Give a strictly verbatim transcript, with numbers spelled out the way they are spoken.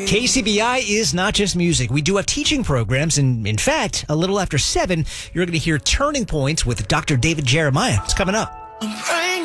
K C B I is not just music. We do have teaching programs, and in fact, a little after seven, you're going to hear Turning Points with Doctor David Jeremiah. It's coming up.